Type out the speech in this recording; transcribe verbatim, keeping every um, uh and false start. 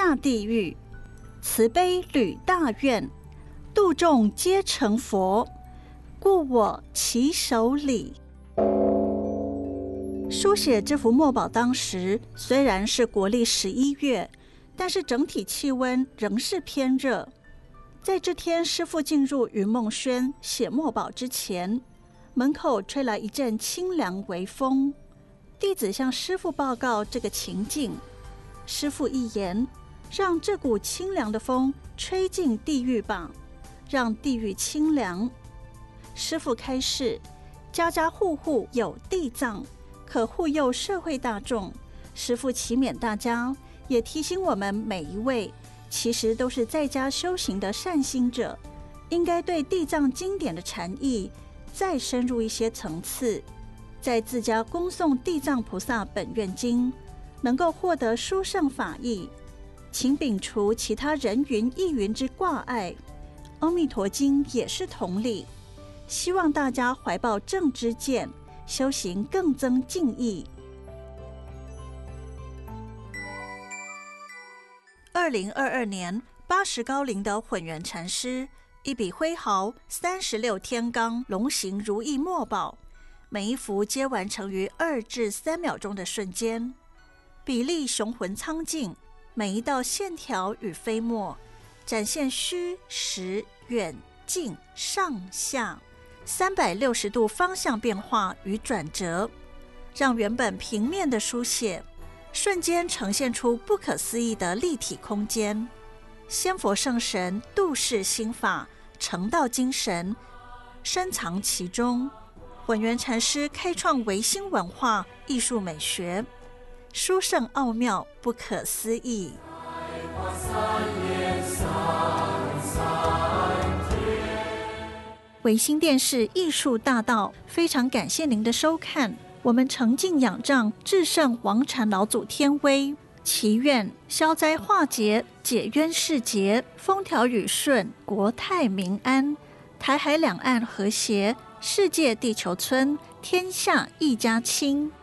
下地狱，慈悲履大愿，度众皆成佛，故我其手里。书写这幅墨宝当时虽然是国历十一月，但是整体气温仍是偏热。在这天师父进入云梦轩写墨宝之前，门口吹来一阵清凉微风，弟子向师父报告这个情境。师父一言，让这股清凉的风吹进地狱吧，让地狱清凉。师父开示，家家户户有地藏，可护佑社会大众。师父启勉大家，也提醒我们每一位其实都是在家修行的善心者，应该对地藏经典的禅意再深入一些层次，在自家恭诵地藏菩萨本愿经，能够获得殊胜法益，请摒除其他人云亦云之挂碍。阿弥陀经也是同理，希望大家怀抱正知见，修行更增敬意。二零二二年八十高龄的混元禅师，一笔挥毫三十六天罡龙形如意墨宝，每一幅皆完成于二至三秒钟的瞬间，比例雄浑苍劲，每一道线条与飞墨展现虚实远近上下三百六十度方向变化与转折，让原本平面的书写瞬间呈现出不可思议的立体空间。仙佛圣神度世心法成道精神深藏其中，混元禅师开创维新文化艺术美学，殊胜奥妙不可思议。维新电视艺术大道，非常感谢您的收看。我们诚敬仰仗至圣王禅老祖天威，祈愿消灾化解，解冤释结，风调雨顺，国泰民安，台海两岸和谐，世界地球村，天下一家亲。